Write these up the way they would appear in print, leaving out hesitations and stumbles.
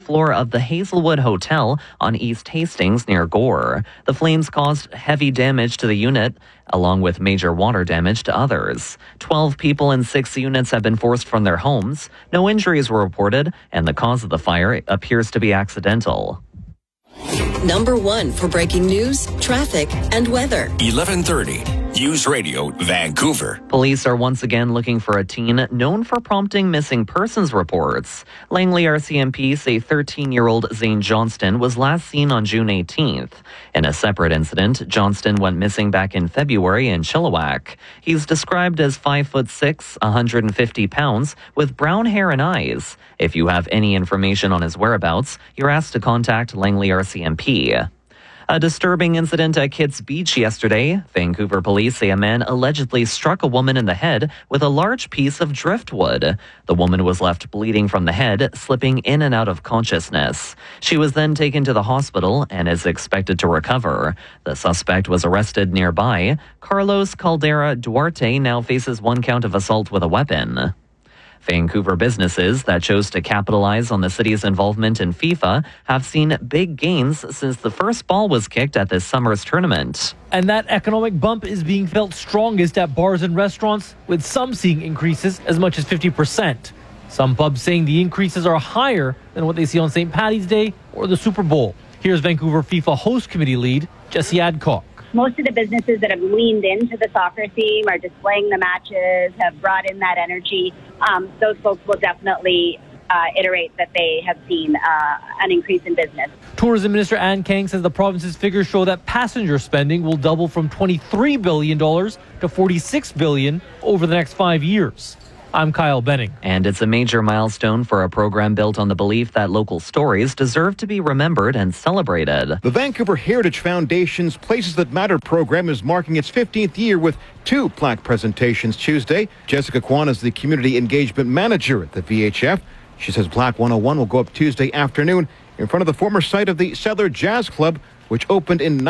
floor of the Hazelwood Hotel on East Hastings near Gore. The flames caused heavy damage to the unit, along with major water damage to others. 12 people in 6 units have been forced from their homes. No injuries were reported, and the cause of the fire appears to be accidental. Number 1 for breaking news, traffic, and weather. 1130 News Radio, Vancouver. Police are once again looking for a teen known for prompting missing persons reports. Langley RCMP say 13-year-old Zane Johnston was last seen on June 18th. In a separate incident, Johnston went missing back in February in Chilliwack. He's described as 5'6", 150 pounds, with brown hair and eyes. If you have any information on his whereabouts, you're asked to contact Langley RCMP. A disturbing incident at Kits Beach yesterday. Vancouver police say a man allegedly struck a woman in the head with a large piece of driftwood. The woman was left bleeding from the head, slipping in and out of consciousness. She was then taken to the hospital and is expected to recover. The suspect was arrested nearby. Carlos Caldera Duarte now faces 1 count of assault with a weapon. Vancouver businesses that chose to capitalize on the city's involvement in FIFA have seen big gains since the first ball was kicked at this summer's tournament. And that economic bump is being felt strongest at bars and restaurants, with some seeing increases as much as 50%. Some pubs saying the increases are higher than what they see on St. Paddy's Day or the Super Bowl. Here's Vancouver FIFA host committee lead Jesse Adcock. Most of the businesses that have leaned into the soccer theme are displaying the matches, have brought in that energy. Those folks will definitely iterate that they have seen an increase in business. Tourism Minister Ann Kang says the province's figures show that passenger spending will double from $23 billion to $46 billion over the next 5 years. I'm Kyle Benning. And it's a major milestone for a program built on the belief that local stories deserve to be remembered and celebrated. The Vancouver Heritage Foundation's Places That Matter program is marking its 15th year with 2 plaque presentations Tuesday. Jessica Kwan is the Community Engagement Manager at the VHF. She says Plaque 101 will go up Tuesday afternoon in front of the former site of the Settler Jazz Club, which opened in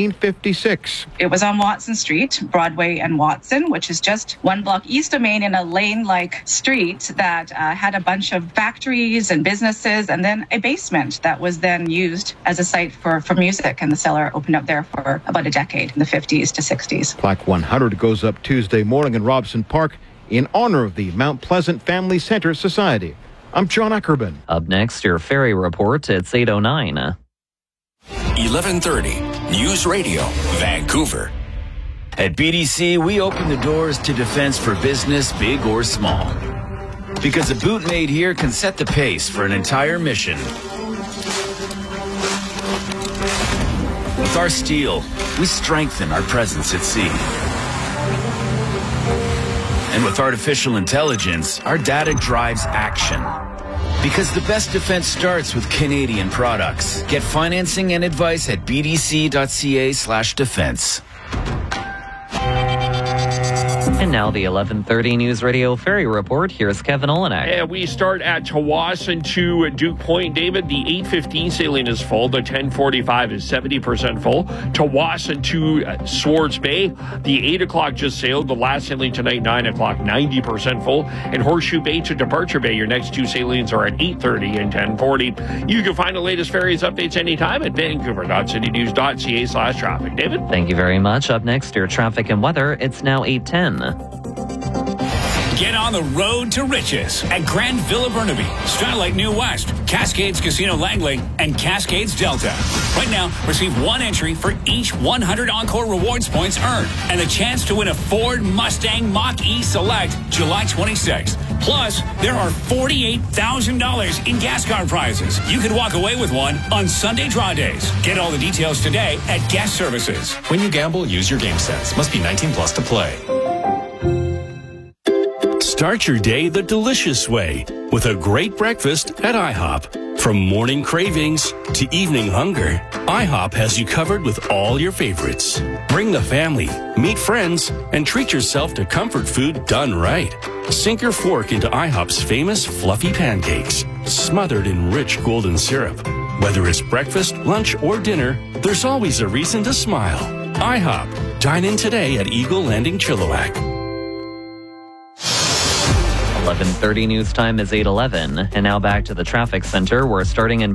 1956. It was on Watson Street, Broadway and Watson, which is just 1 block east of Main in a lane-like street that had a bunch of factories and businesses, and then a basement that was then used as a site for music. And the cellar opened up there for about a decade, in the 50s to 60s. Plaque 100 goes up Tuesday morning in Robson Park in honor of the Mount Pleasant Family Center Society. I'm John Ackerman. Up next, your ferry report. It's 8:09. 1130 News Radio, Vancouver. At BDC, we open the doors to defense for business, big or small. Because a boot made here can set the pace for an entire mission. With our steel, we strengthen our presence at sea. And with artificial intelligence, our data drives action. Because the best defense starts with Canadian products. Get financing and advice at bdc.ca/defense. And now the 1130 News Radio Ferry Report. Here's Kevin Olenek. And we start at Tawasin to Duke Point. David, the 8:15 sailing is full. The 10:45 is 70% full. Tawasin to Swartz Bay. The 8 o'clock just sailed. The last sailing tonight, 9 o'clock, 90% full. And Horseshoe Bay to Departure Bay. Your next 2 sailings are at 8:30 and 10:40. You can find the latest ferries updates anytime at vancouver.citynews.ca/traffic. David? Thank you very much. Up next, your traffic and weather. It's now 8:10. Get on the road to riches at Grand Villa Burnaby, Skylight New West, Cascades Casino Langley, and Cascades Delta. Right now, receive 1 entry for each 100 Encore Rewards points earned and the chance to win a Ford Mustang Mach-E Select July 26th. Plus, there are $48,000 in gas card prizes. You could walk away with one on Sunday draw days. Get all the details today at Guest Services. When you gamble, use your game sense. Must be 19 plus to play. Start your day the delicious way with a great breakfast at IHOP. From morning cravings to evening hunger, IHOP has you covered with all your favorites. Bring the family, meet friends, and treat yourself to comfort food done right. Sink your fork into IHOP's famous fluffy pancakes, smothered in rich golden syrup. Whether it's breakfast, lunch, or dinner, there's always a reason to smile. IHOP. Dine in today at Eagle Landing, Chilliwack. 11:30 news time is 8:11. And now back to the traffic center. We're starting in